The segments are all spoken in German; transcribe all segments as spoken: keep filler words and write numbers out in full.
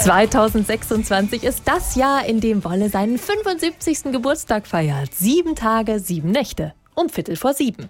zweitausendsechsundzwanzig ist das Jahr, in dem Wolle seinen fünfundsiebzigsten Geburtstag feiert. Sieben Tage, sieben Nächte. Um Viertel vor sieben.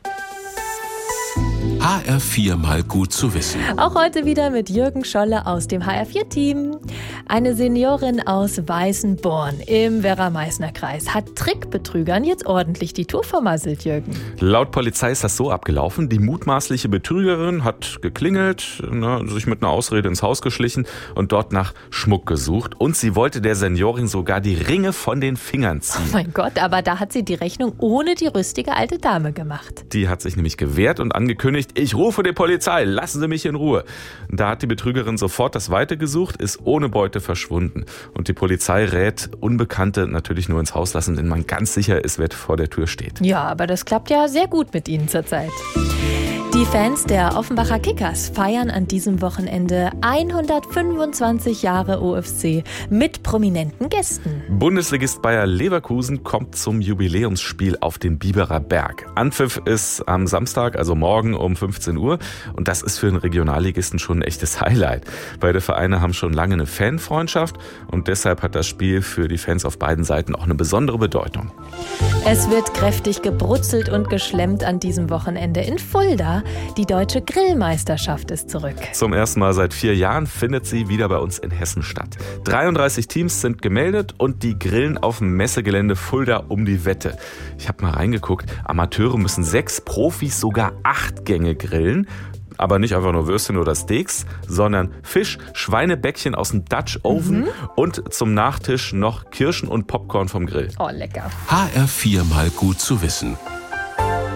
H R vier mal gut zu wissen. Auch heute wieder mit Jürgen Scholle aus dem H R vier Team. Eine Seniorin aus Weißenborn im Werra-Meißner-Kreis hat Trickbetrügern jetzt ordentlich die Tour vermasselt, Jürgen. Laut Polizei ist das so abgelaufen. Die mutmaßliche Betrügerin hat geklingelt, ne, sich mit einer Ausrede ins Haus geschlichen und dort nach Schmuck gesucht. Und sie wollte der Seniorin sogar die Ringe von den Fingern ziehen. Oh mein Gott, aber da hat sie die Rechnung ohne die rüstige alte Dame gemacht. Die hat sich nämlich gewehrt und angekündigt, ich rufe die Polizei, lassen Sie mich in Ruhe. Da hat die Betrügerin sofort das Weite gesucht, ist ohne Beute verschwunden. Und die Polizei rät Unbekannte natürlich nur ins Haus lassen, wenn man ganz sicher ist, wer vor der Tür steht. Ja, aber das klappt ja sehr gut mit Ihnen zurzeit. Die Fans der Offenbacher Kickers feiern an diesem Wochenende hundertfünfundzwanzig Jahre O F C mit prominenten Gästen. Bundesligist Bayer Leverkusen kommt zum Jubiläumsspiel auf den Biberer Berg. Anpfiff ist am Samstag, also morgen um fünfzehn Uhr. Und das ist für einen Regionalligisten schon ein echtes Highlight. Beide Vereine haben schon lange eine Fanfreundschaft und deshalb hat das Spiel für die Fans auf beiden Seiten auch eine besondere Bedeutung. Es wird kräftig gebrutzelt und geschlemmt an diesem Wochenende in Fulda. Die deutsche Grillmeisterschaft ist zurück. Zum ersten Mal seit vier Jahren findet sie wieder bei uns in Hessen statt. dreiunddreißig Teams sind gemeldet und die grillen auf dem Messegelände Fulda um die Wette. Ich habe mal reingeguckt, Amateure müssen sechs, Profis sogar acht Gänge grillen. Aber nicht einfach nur Würstchen oder Steaks, sondern Fisch, Schweinebäckchen aus dem Dutch Oven mhm. und zum Nachtisch noch Kirschen und Popcorn vom Grill. Oh, lecker. H R vier mal gut zu wissen.